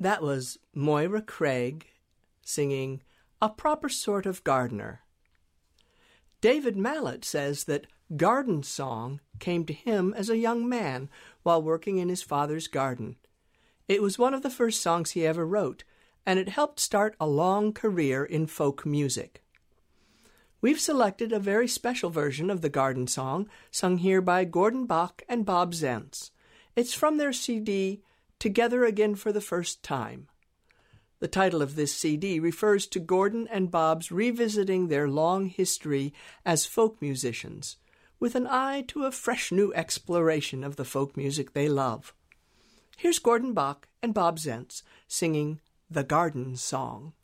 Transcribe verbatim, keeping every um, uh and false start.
That was Moira Craig singing A Proper Sort of Gardener. David Mallet says that garden song came to him as a young man while working in his father's garden. It was one of the first songs he ever wrote, and it helped start a long career in folk music. We've selected a very special version of the garden song sung here by Gordon Bok and Bob Zentz. It's from their C D, Together Again for the First Time. The title of this C D refers to Gordon and Bob's revisiting their long history as folk musicians, with an eye to a fresh new exploration of the folk music they love. Here's Gordon Bok and Bob Zentz singing The Garden Song.